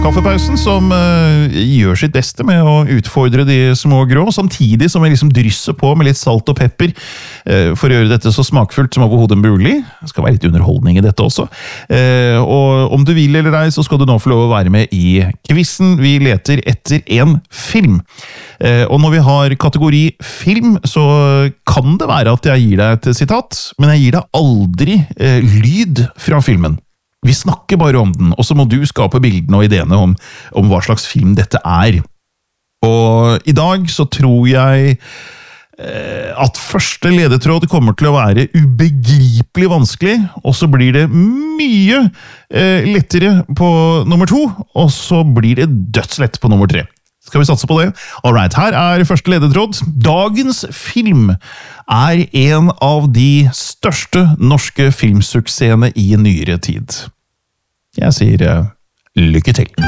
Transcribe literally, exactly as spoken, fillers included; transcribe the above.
kaffepausen som uh, gjør sitt beste med å utfordre de små grå, samtidig som vi liksom drysser på med litt salt og pepper uh, for å gjøre dette så smakfullt som overhodet mulig. Det skal være litt underholdning i dette også. Uh, og om du vil eller ei, så skal du nå få lov å være med i quizen. Vi leter etter en film. Uh, og når vi har kategori film, så kan det være at jeg gir deg et sitat, men jeg gir deg aldri uh, lyd fra filmen. Vi snakker bare om den, og så må du skape bildene og ideene om, om hva slags film dette er. Og i dag så tror jeg eh, at første ledetråd kommer til å være ubegripelig vanskelig, og så blir det mye eh, lettere på nummer to, og så blir det dødslett på nummer tre. Skal vi satse på det? Alright, her er første ledetråd. Dagens film er en av de største norske filmsuksessene i nyere tid. Jeg sier uh, lykke til.